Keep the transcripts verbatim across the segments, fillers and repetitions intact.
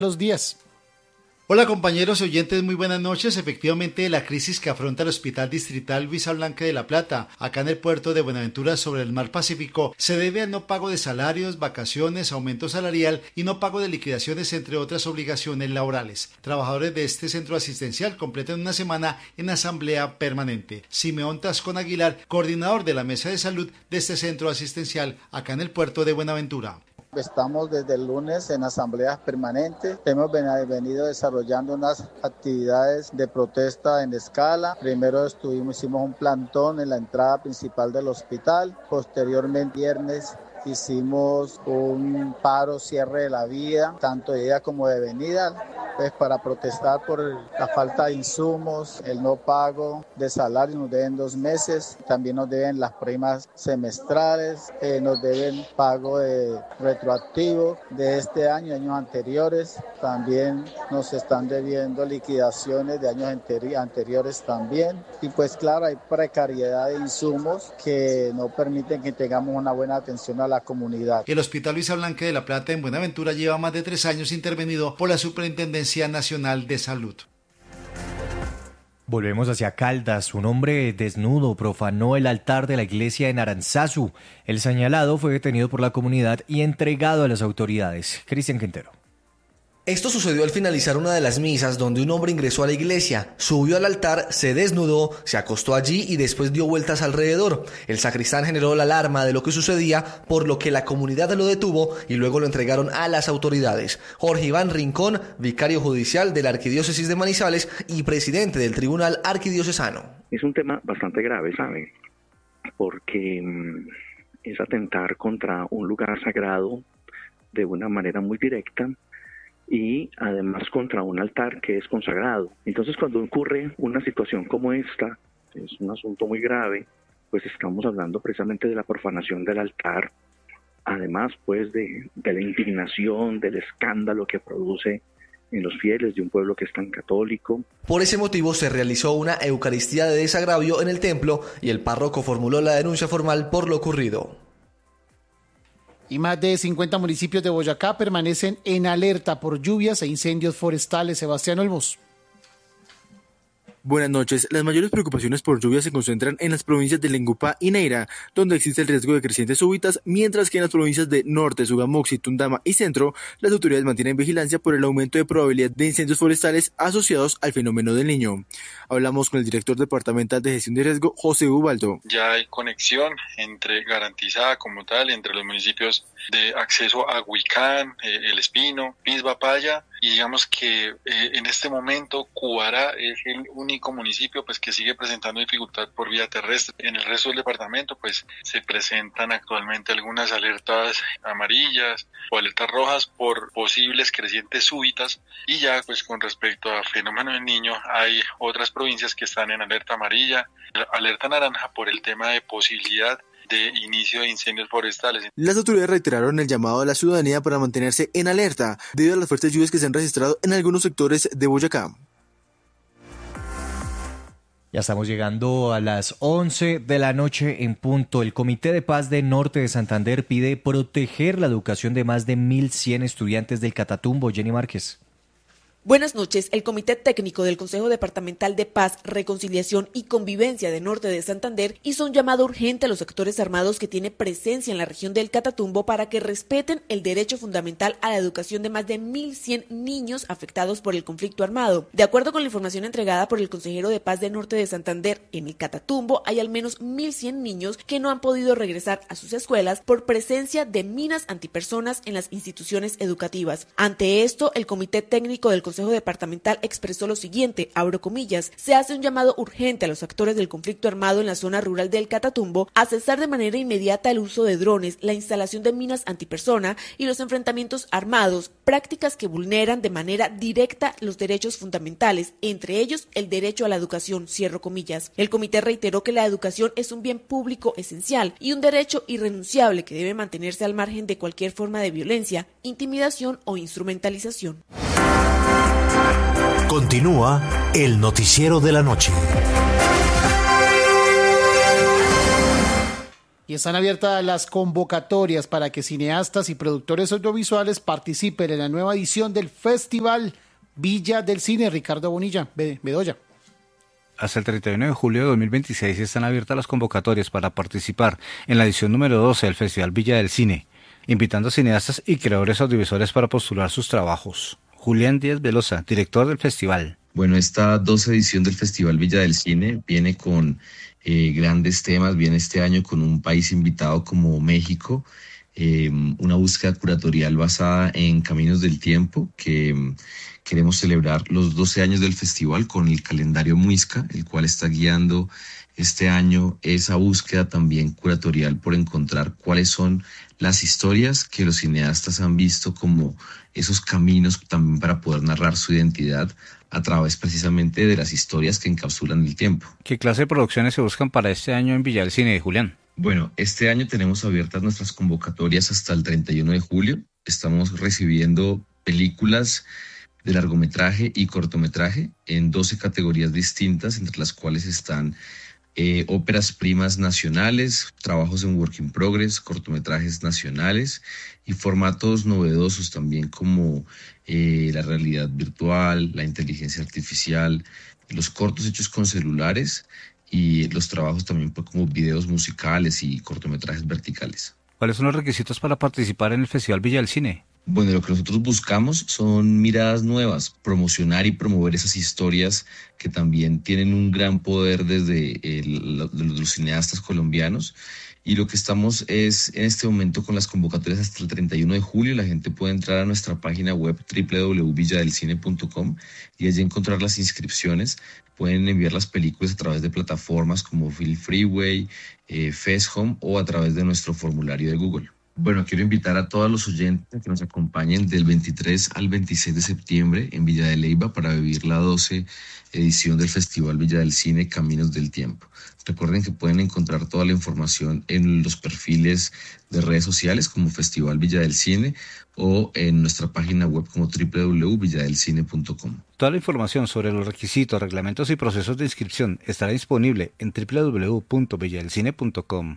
Los días. Hola compañeros y oyentes, muy buenas noches. Efectivamente, la crisis que afronta el Hospital Distrital Luisa Blanca de La Plata, acá en el puerto de Buenaventura sobre el Mar Pacífico, se debe al no pago de salarios, vacaciones, aumento salarial y no pago de liquidaciones, entre otras obligaciones laborales. Trabajadores de este centro asistencial completan una semana en asamblea permanente. Simeón Tascón Aguilar, coordinador de la Mesa de Salud de este centro asistencial acá en el puerto de Buenaventura. Estamos desde el lunes en asambleas permanentes. Hemos venido desarrollando unas actividades de protesta en escala. Primero estuvimos, hicimos un plantón en la entrada principal del hospital. Posteriormente, viernes, hicimos un paro, cierre de la vía, tanto de ida como de venida, pues para protestar por la falta de insumos, el no pago de salario. Nos deben dos meses, también nos deben las primas semestrales, eh, nos deben pago de retroactivo de este año, años anteriores, también nos están debiendo liquidaciones de años anteri- anteriores también, y pues claro, hay precariedad de insumos que no permiten que tengamos una buena atención a la comunidad. El Hospital Luisa Blanca de La Plata en Buenaventura lleva más de tres años intervenido por la Superintendencia Nacional de Salud. Volvemos hacia Caldas. Un hombre desnudo profanó el altar de la iglesia en Aranzazu. El señalado fue detenido por la comunidad y entregado a las autoridades. Cristian Quintero. Esto sucedió al finalizar una de las misas, donde un hombre ingresó a la iglesia, subió al altar, se desnudó, se acostó allí y después dio vueltas alrededor. El sacristán generó la alarma de lo que sucedía, por lo que la comunidad lo detuvo y luego lo entregaron a las autoridades. Jorge Iván Rincón, vicario judicial de la Arquidiócesis de Manizales y presidente del Tribunal Arquidiocesano. Es un tema bastante grave, ¿sabe? Porque mmm, es atentar contra un lugar sagrado de una manera muy directa, y además contra un altar que es consagrado. Entonces, cuando ocurre una situación como esta, es un asunto muy grave, pues estamos hablando precisamente de la profanación del altar, además pues de, de la indignación, del escándalo que produce en los fieles de un pueblo que es tan católico. Por ese motivo se realizó una Eucaristía de desagravio en el templo y el párroco formuló la denuncia formal por lo ocurrido. Y más de cincuenta municipios de Boyacá permanecen en alerta por lluvias e incendios forestales. Sebastián Olmos. Buenas noches. Las mayores preocupaciones por lluvia se concentran en las provincias de Lengupá y Neira, donde existe el riesgo de crecientes súbitas, mientras que en las provincias de Norte, Sugamoxi, Tundama y Centro, las autoridades mantienen vigilancia por el aumento de probabilidad de incendios forestales asociados al fenómeno del Niño. Hablamos con el director departamental de gestión de riesgo, José Ubaldo. Ya hay conexión entre garantizada como tal entre los municipios de acceso a Huicán, eh, El Espino, Pisba, Paya, y digamos que eh, en este momento Cubará es el único municipio pues que sigue presentando dificultad por vía terrestre. En el resto del departamento pues se presentan actualmente algunas alertas amarillas o alertas rojas por posibles crecientes súbitas, y ya pues con respecto a fenómeno del Niño hay otras provincias que están en alerta amarilla, alerta naranja por el tema de posibilidad de inicio de incendios forestales. Las autoridades reiteraron el llamado a la ciudadanía para mantenerse en alerta debido a las fuertes lluvias que se han registrado en algunos sectores de Boyacá. Ya estamos llegando a las once de la noche en punto. El Comité de Paz de Norte de Santander pide proteger la educación de más de mil cien estudiantes del Catatumbo. Jenny Márquez. Buenas noches. El Comité Técnico del Consejo Departamental de Paz, Reconciliación y Convivencia de Norte de Santander hizo un llamado urgente a los sectores armados que tienen presencia en la región del Catatumbo para que respeten el derecho fundamental a la educación de más de mil cien niños afectados por el conflicto armado. De acuerdo con la información entregada por el consejero de Paz de Norte de Santander, en el Catatumbo hay al menos mil cien niños que no han podido regresar a sus escuelas por presencia de minas antipersonas en las instituciones educativas. Ante esto, el Comité Técnico del Consejo Departamental expresó lo siguiente, abro comillas, se hace un llamado urgente a los actores del conflicto armado en la zona rural del Catatumbo a cesar de manera inmediata el uso de drones, la instalación de minas antipersona y los enfrentamientos armados, prácticas que vulneran de manera directa los derechos fundamentales, entre ellos el derecho a la educación, cierro comillas. El comité reiteró que la educación es un bien público esencial y un derecho irrenunciable que debe mantenerse al margen de cualquier forma de violencia, intimidación o instrumentalización. Continúa el noticiero de la noche. Y están abiertas las convocatorias para que cineastas y productores audiovisuales participen en la nueva edición del Festival Villa del Cine. Ricardo Bonilla, Bedoya. Hasta el treinta y uno de julio de dos mil veintiséis están abiertas las convocatorias para participar en la edición número doce del Festival Villa del Cine, invitando a cineastas y creadores audiovisuales para postular sus trabajos. Julián Díaz Velosa, director del festival. Bueno, esta doce edición del Festival Villa del Cine viene con eh, grandes temas, viene este año con un país invitado como México, eh, una búsqueda curatorial basada en Caminos del Tiempo, que um, queremos celebrar los doce años del festival con el calendario Muisca, el cual está guiando este año esa búsqueda también curatorial por encontrar cuáles son las historias que los cineastas han visto como esos caminos también para poder narrar su identidad a través precisamente de las historias que encapsulan el tiempo. ¿Qué clase de producciones se buscan para este año en Villa del Cine, Julián? Bueno, este año tenemos abiertas nuestras convocatorias hasta el treinta y uno de julio. Estamos recibiendo películas de largometraje y cortometraje en doce categorías distintas, entre las cuales están eh, óperas primas nacionales, trabajos en work in progress, cortometrajes nacionales y formatos novedosos también como eh, la realidad virtual, la inteligencia artificial, los cortos hechos con celulares y los trabajos también como videos musicales y cortometrajes verticales. ¿Cuáles son los requisitos para participar en el Festival Villa del Cine? Bueno, lo que nosotros buscamos son miradas nuevas, promocionar y promover esas historias que también tienen un gran poder desde el, los cineastas colombianos. Y lo que estamos es en este momento con las convocatorias hasta el treinta y uno de julio. La gente puede entrar a nuestra página web doble u doble u doble u punto villa del cine punto com y allí encontrar las inscripciones. Pueden enviar las películas a través de plataformas como Film Freeway, eh, FestHome o a través de nuestro formulario de Google. Bueno, quiero invitar a todos los oyentes que nos acompañen del veintitrés al veintiséis de septiembre en Villa de Leyva para vivir la doce edición del Festival Villa del Cine Caminos del Tiempo. Recuerden que pueden encontrar toda la información en los perfiles de redes sociales como Festival Villa del Cine o en nuestra página web como doble u doble u doble u punto villa del cine punto com. Toda la información sobre los requisitos, reglamentos y procesos de inscripción estará disponible en doble u doble u doble u punto villa del cine punto com.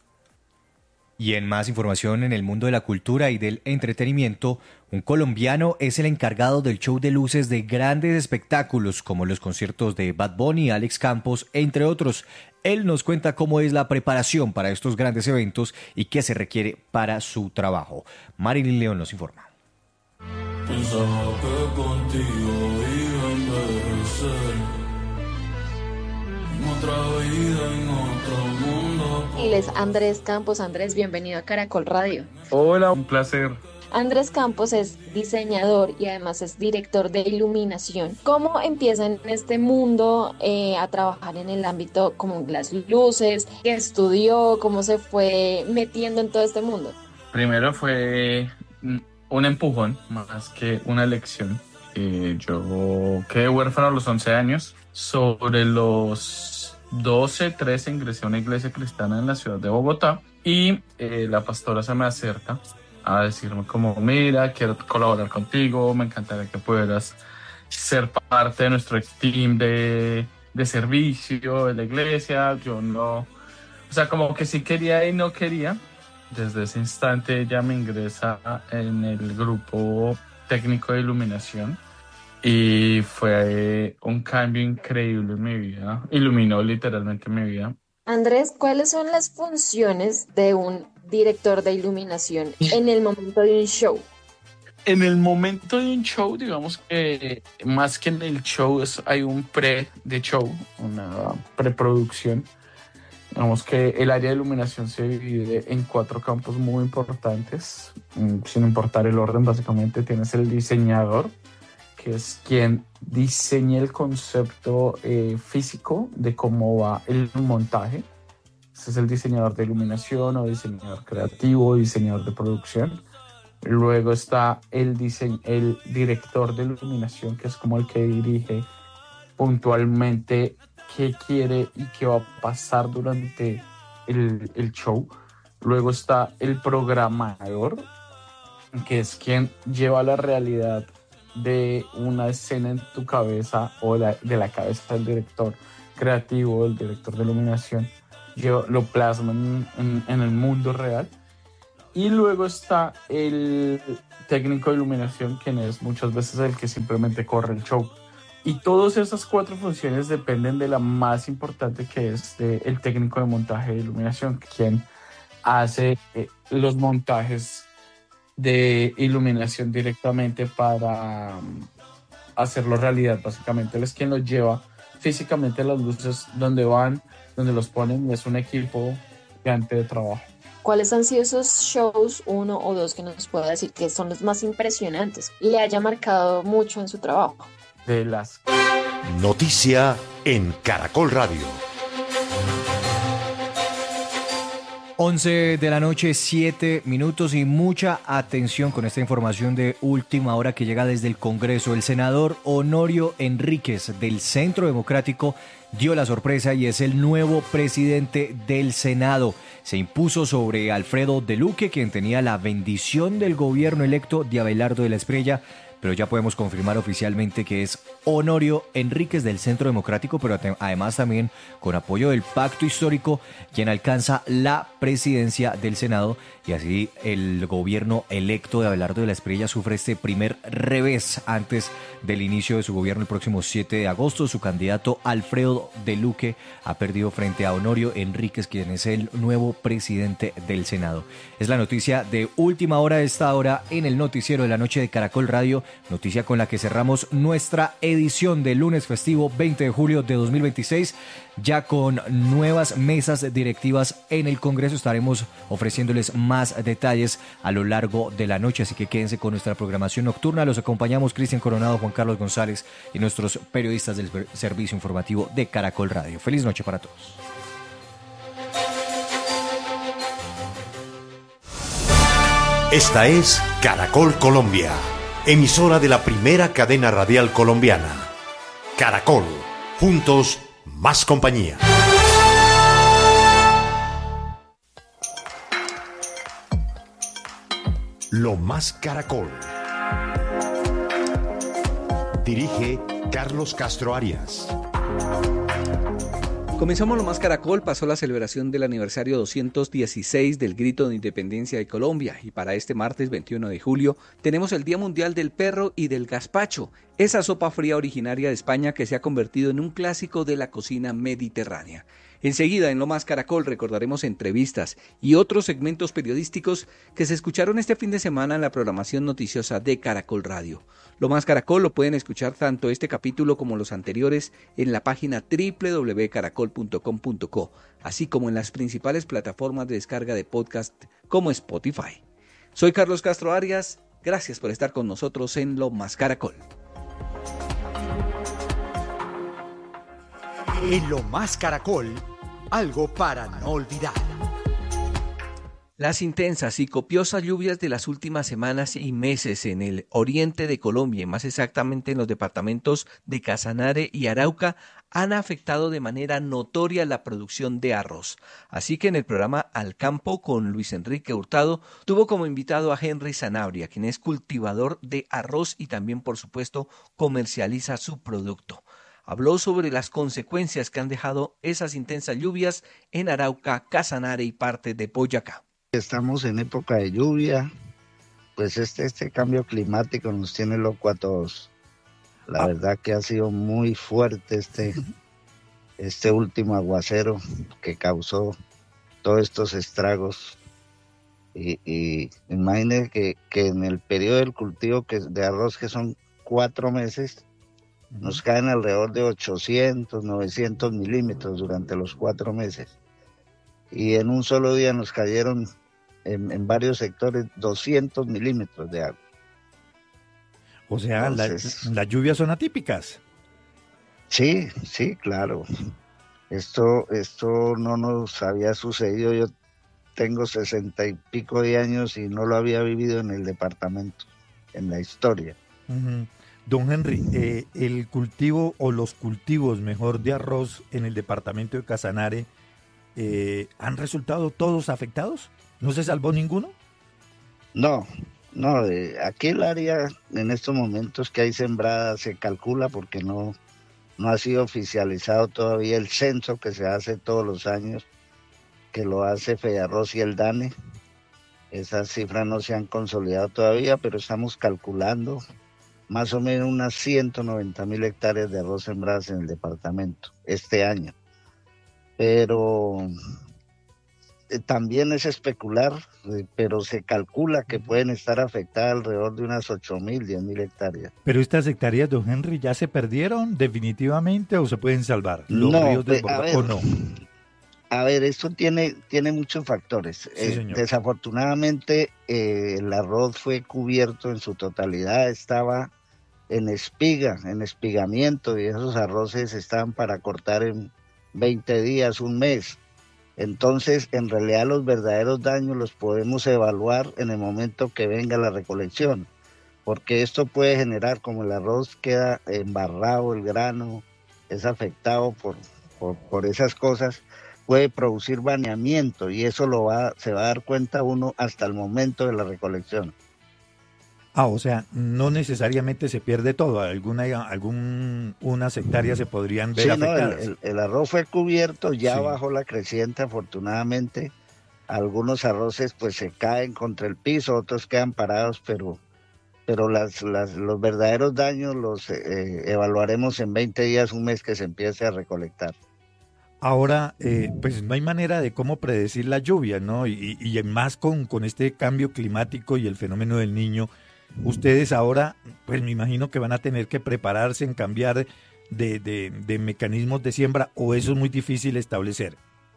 Y en más información en el mundo de la cultura y del entretenimiento, un colombiano es el encargado del show de luces de grandes espectáculos como los conciertos de Bad Bunny, Alex Campos, entre otros. Él nos cuenta cómo es la preparación para estos grandes eventos y qué se requiere para su trabajo. Marilyn León nos informa. Pensaba que contigo iba a envejecer. Otra vida en otro mundo. Él es Andrés Campos. Andrés, bienvenido a Caracol Radio. Hola, un placer. Andrés Campos es diseñador y además es director de iluminación. ¿Cómo empieza en este mundo eh, a trabajar en el ámbito como las luces? ¿Qué estudió? ¿Cómo se fue metiendo en todo este mundo? Primero fue un empujón más que una elección. Eh, yo quedé huérfano a los once años. Sobre los doce, trece ingresé a una iglesia cristiana en la ciudad de Bogotá y eh, la pastora se me acerca a decirme como, mira, quiero colaborar contigo, me encantaría que pudieras ser parte de nuestro team de, de servicio de la iglesia. Yo no, o sea, como que sí quería y no quería. Desde ese instante ella me ingresa en el grupo técnico de iluminación. Y fue un cambio increíble en mi vida, iluminó literalmente mi vida. Andrés, ¿cuáles son las funciones de un director de iluminación en el momento de un show? En el momento de un show, digamos que más que en el show es, hay un pre de show, una preproducción. Digamos que el área de iluminación se divide en cuatro campos muy importantes, sin importar el orden. Básicamente tienes el diseñador, que es quien diseña el concepto eh, físico de cómo va el montaje. Ese es el diseñador de iluminación o diseñador creativo, diseñador de producción. Luego está el, dise- el director de iluminación, que es como el que dirige puntualmente qué quiere y qué va a pasar durante el, el show. Luego está el programador, que es quien lleva la realidad de una escena en tu cabeza o la, de la cabeza del director creativo, del director de iluminación, lleva- lo plasman en, en el mundo real. Y luego está el técnico de iluminación, quien es muchas veces el que simplemente corre el show. Y todas esas cuatro funciones dependen de la más importante, que es de el técnico de montaje de iluminación, quien hace eh, los montajes de iluminación directamente para um, hacerlo realidad. Básicamente él es quien los lleva físicamente las luces donde van, donde los ponen. Es un equipo gigante de trabajo. ¿Cuáles han sido esos shows, uno o dos, que nos pueda decir que son los más impresionantes y le haya marcado mucho en su trabajo? De las Noticia en Caracol Radio. once de la noche, siete minutos, y mucha atención con esta información de última hora que llega desde el Congreso. El senador Honorio Enríquez del Centro Democrático dio la sorpresa y es el nuevo presidente del Senado. Se impuso sobre Alfredo de Luque, quien tenía la bendición del gobierno electo de Abelardo de la Espriella, pero ya podemos confirmar oficialmente que es Honorio Enríquez del Centro Democrático, pero además también con apoyo del Pacto Histórico, quien alcanza la presidencia del Senado, y así el gobierno electo de Abelardo de la Espriella sufre este primer revés antes del inicio de su gobierno el próximo siete de agosto. Su candidato Alfredo de Luque ha perdido frente a Honorio Enríquez, quien es el nuevo presidente del Senado. Es la noticia de última hora, de esta hora en el noticiero de la noche de Caracol Radio, noticia con la que cerramos nuestra edición del lunes festivo veinte de julio de dos mil veintiséis, ya con nuevas mesas directivas en el Congreso. Estaremos ofreciéndoles más detalles a lo largo de la noche, así que quédense con nuestra programación nocturna. Los acompañamos Cristian Coronado, Juan Carlos González y nuestros periodistas del servicio informativo de Caracol Radio. Feliz noche para todos. Esta es Caracol Colombia, emisora de la primera cadena radial colombiana. Caracol, juntos, más compañía. Lo más Caracol. Dirige Carlos Castro Arias. Comenzamos Lo Más Caracol. Pasó la celebración del aniversario doscientos dieciséis del Grito de Independencia de Colombia, y para este martes veintiuno de julio tenemos el Día Mundial del Perro y del Gazpacho, esa sopa fría originaria de España que se ha convertido en un clásico de la cocina mediterránea. Enseguida, en Lo Más Caracol, recordaremos entrevistas y otros segmentos periodísticos que se escucharon este fin de semana en la programación noticiosa de Caracol Radio. Lo Más Caracol lo pueden escuchar tanto este capítulo como los anteriores en la página doble u doble u doble u punto caracol punto com punto co, así como en las principales plataformas de descarga de podcast como Spotify. Soy Carlos Castro Arias, gracias por estar con nosotros en Lo Más Caracol. En Lo Más Caracol, algo para no olvidar. Las intensas y copiosas lluvias de las últimas semanas y meses en el oriente de Colombia, y más exactamente en los departamentos de Casanare y Arauca, han afectado de manera notoria la producción de arroz. Así que en el programa Al Campo con Luis Enrique Hurtado tuvo como invitado a Henry Sanabria, quien es cultivador de arroz y también, por supuesto, comercializa su producto. Habló sobre las consecuencias que han dejado esas intensas lluvias en Arauca, Casanare y parte de Boyacá. Estamos en época de lluvia, pues este, este cambio climático nos tiene loco a todos. La ah. verdad que ha sido muy fuerte este, este último aguacero que causó todos estos estragos. Y, y imagínense que, que en el periodo del cultivo que, de arroz, que son cuatro meses, nos caen alrededor de ochocientos, novecientos milímetros durante los cuatro meses. Y en un solo día nos cayeron en, en varios sectores doscientos milímetros de agua. O sea, Entonces, la, las lluvias son atípicas. Sí, sí, claro. Esto, esto no nos había sucedido. Yo tengo sesenta y pico de años y no lo había vivido en el departamento, en la historia. Uh-huh. Don Henry, eh, el cultivo o los cultivos, mejor, de arroz en el departamento de Casanare, eh, ¿han resultado todos afectados? ¿No se salvó ninguno? No, no. Eh, aquí el área en estos momentos que hay sembrada se calcula porque no, no ha sido oficializado todavía el censo que se hace todos los años que lo hace Fedearroz y el DANE. Esas cifras no se han consolidado todavía, pero estamos calculando más o menos unas ciento noventa mil hectáreas de arroz sembradas en el departamento este año. Pero eh, también es especular, eh, pero se calcula que pueden estar afectadas alrededor de unas ocho mil, diez mil hectáreas. Pero estas hectáreas, don Henry, ¿ya se perdieron definitivamente o se pueden salvar? ¿Los no, ríos del a Bogotá, ver, o no? A ver, esto tiene, tiene muchos factores. Sí, Eh, desafortunadamente, eh, el arroz fue cubierto en su totalidad, estaba en espiga, en espigamiento, y esos arroces estaban para cortar en veinte días, un mes. Entonces, en realidad los verdaderos daños los podemos evaluar en el momento que venga la recolección, porque esto puede generar, como el arroz queda embarrado, el grano es afectado por, por, por esas cosas, puede producir baneamiento, y eso lo va, se va a dar cuenta uno hasta el momento de la recolección. Ah, o sea, no necesariamente se pierde todo, alguna, algún, unas hectáreas se podrían ver Sí, no, afectadas. el, el, el arroz fue cubierto, ya Sí. bajó la creciente afortunadamente, algunos arroces pues se caen contra el piso, otros quedan parados, pero, pero las, las, los verdaderos daños los eh, evaluaremos en veinte días, un mes que se empiece a recolectar. Ahora, eh, pues no hay manera de cómo predecir la lluvia, ¿no? Y, y más con, con este cambio climático y el fenómeno del Niño. Ustedes ahora, pues me imagino que van a tener que prepararse en cambiar de, de, de mecanismos de siembra, o eso es muy difícil establecer.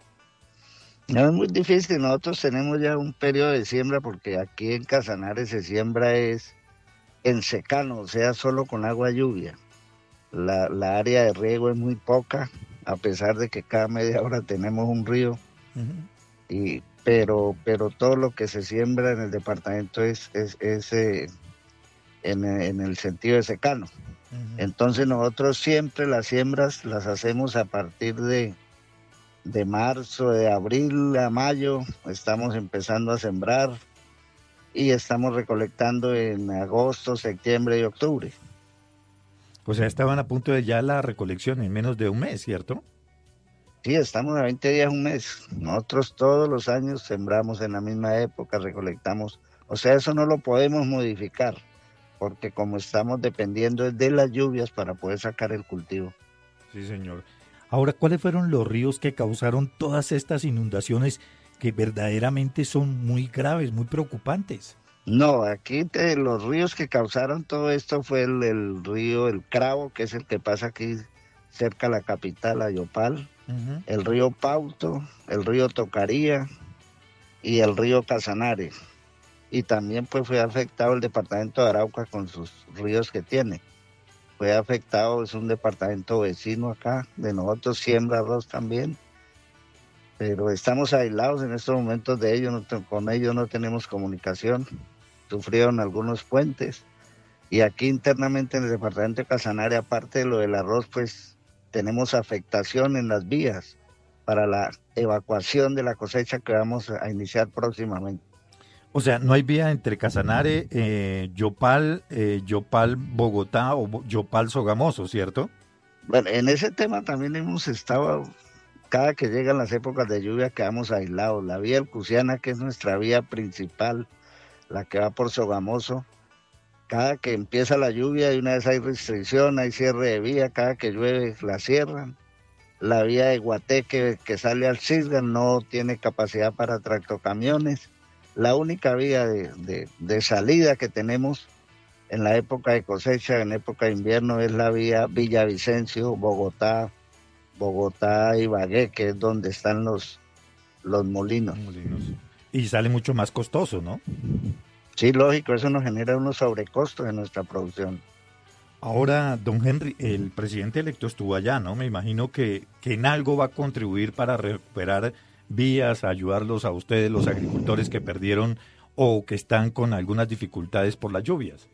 No es muy difícil, nosotros tenemos ya un periodo de siembra porque aquí en Casanare se siembra es en secano, o sea, solo con agua lluvia. La, la área de riego es muy poca, a pesar de que cada media hora tenemos un río. Uh-huh. y pero pero todo lo que se siembra en el departamento es, es, es eh, en, en el sentido de secano. Uh-huh. Entonces nosotros siempre las siembras las hacemos a partir de, de marzo, de abril a mayo, estamos empezando a sembrar y estamos recolectando en agosto, septiembre y octubre. O sea, estaban a punto de ya la recolección en menos de un mes, ¿cierto? Sí, estamos a veinte días, un mes. Nosotros todos los años sembramos en la misma época, recolectamos. O sea, eso no lo podemos modificar, porque como estamos dependiendo de las lluvias para poder sacar el cultivo. Sí, señor. Ahora, ¿cuáles fueron los ríos que causaron todas estas inundaciones que verdaderamente son muy graves, muy preocupantes? No, aquí te, los ríos que causaron todo esto fue el, el río El Cravo, que es el que pasa aquí cerca de la capital, a Yopal, uh-huh. el río Pauto, el río Tocaría y el río Casanare. Y también pues fue afectado el departamento de Arauca con sus ríos que tiene. Fue afectado, es un departamento vecino acá, de nosotros siembra arroz también. Pero estamos aislados en estos momentos de ellos, no, con ellos no tenemos comunicación. Sufrieron algunos puentes. Y aquí internamente en el departamento de Casanare, aparte de lo del arroz, pues tenemos afectación en las vías para la evacuación de la cosecha que vamos a iniciar próximamente. O sea, no hay vía entre Casanare, eh, Yopal, eh, Yopal, Bogotá o Yopal, Sogamoso, ¿cierto? Bueno, en ese tema también hemos estado, cada que llegan las épocas de lluvia quedamos aislados. La vía Elcusiana, que es nuestra vía principal, la que va por Sogamoso, cada que empieza la lluvia y una vez hay restricción, hay cierre de vía, cada que llueve la cierran. La vía de Guateque que sale al Cisgan no tiene capacidad para tractocamiones. La única vía de, de, de salida que tenemos en la época de cosecha, en época de invierno, es la vía Villavicencio, Bogotá, Bogotá y Ibagué, que es donde están los, los molinos. molinos. Y sale mucho más costoso, ¿no? Sí, lógico, eso nos genera unos sobrecostos en nuestra producción. Ahora, don Henry, el presidente electo estuvo allá, ¿no? Me imagino que, que en algo va a contribuir para recuperar vías, ayudarlos a ustedes, los agricultores que perdieron o que están con algunas dificultades por las lluvias.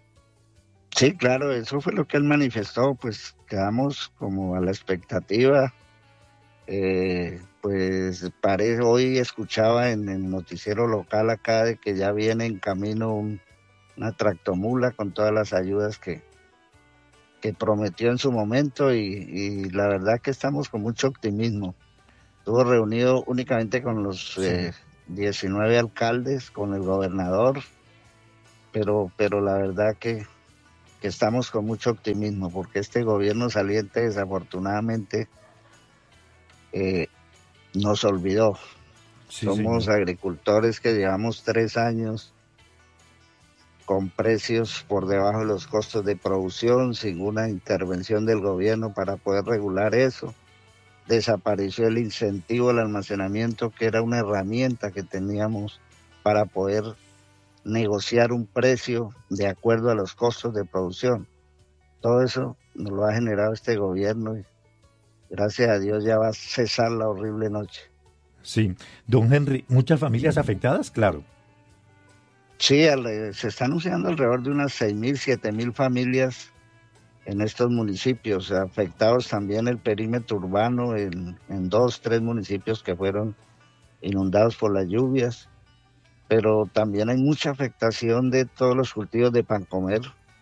Sí, claro, eso fue lo que él manifestó, pues quedamos como a la expectativa. Eh, pues parece, hoy escuchaba en el noticiero local acá de que ya viene en camino un, una tractomula con todas las ayudas que, que prometió en su momento y, y la verdad que estamos con mucho optimismo. Estuvo reunido únicamente con los eh, diecinueve alcaldes, con el gobernador, pero, pero la verdad que, que estamos con mucho optimismo, porque este gobierno saliente desafortunadamente eh, nos olvidó. Sí, Somos señor. agricultores que llevamos tres años con precios por debajo de los costos de producción, sin una intervención del gobierno para poder regular eso. Desapareció el incentivo al almacenamiento, que era una herramienta que teníamos para poder negociar un precio de acuerdo a los costos de producción. Todo eso nos lo ha generado este gobierno y gracias a Dios ya va a cesar la horrible noche. Sí, don Henry, ¿muchas familias afectadas? Claro. Sí, se está anunciando alrededor de unas seis mil, siete mil familias en estos municipios, afectados también el perímetro urbano en, en dos, tres municipios que fueron inundados por las lluvias, pero también hay mucha afectación de todos los cultivos de pan comer,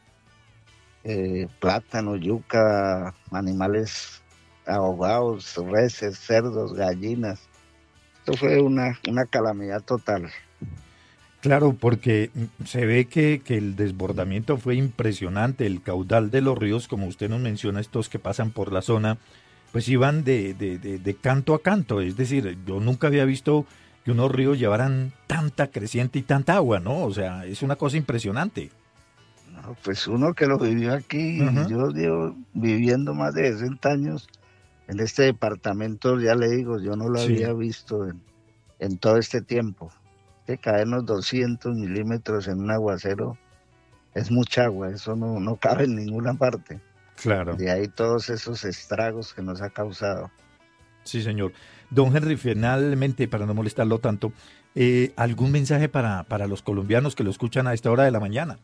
eh, plátano, yuca, animales ahogados, reses, cerdos, gallinas. Esto fue una, una calamidad total. Claro, porque se ve que, que el desbordamiento fue impresionante, el caudal de los ríos, como usted nos menciona, estos que pasan por la zona, pues iban de, de, de, de canto a canto, es decir, yo nunca había visto que unos ríos llevaran tanta creciente y tanta agua, ¿no? O sea, es una cosa impresionante. No, pues uno que lo vivió aquí, uh-huh. yo llevo viviendo más de sesenta años en este departamento, ya le digo, yo no lo sí. había visto en, en todo este tiempo. Que caernos doscientos milímetros en un aguacero es mucha agua, eso no, no cabe en ninguna parte. Claro. De ahí todos esos estragos que nos ha causado. Sí, señor. Don Henry, finalmente, para no molestarlo tanto, eh, ¿algún mensaje para, para los colombianos que lo escuchan a esta hora de la mañana?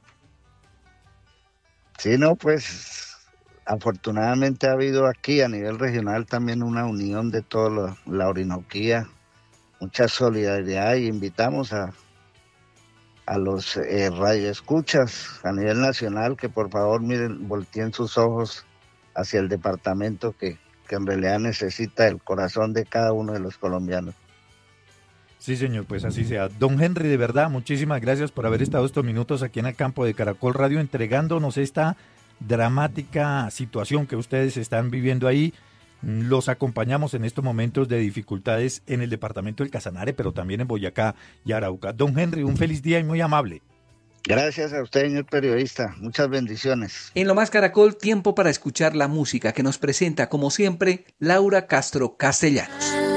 Sí, no, pues afortunadamente ha habido aquí a nivel regional también una unión de toda la Orinoquía, mucha solidaridad, y invitamos a, a los eh, radioescuchas a nivel nacional que por favor miren, volteen sus ojos hacia el departamento que, que en realidad necesita el corazón de cada uno de los colombianos. Sí, señor, pues así sea. Don Henry, de verdad, muchísimas gracias por haber estado estos minutos aquí en el campo de Caracol Radio entregándonos esta dramática situación que ustedes están viviendo ahí. Los acompañamos en estos momentos de dificultades en el departamento del Casanare, pero también en Boyacá y Arauca. Don Henry, un feliz día y muy amable. Gracias a usted, señor periodista. Muchas bendiciones. En Lo Más Caracol, tiempo para escuchar la música que nos presenta, como siempre, Laura Castro Castellanos.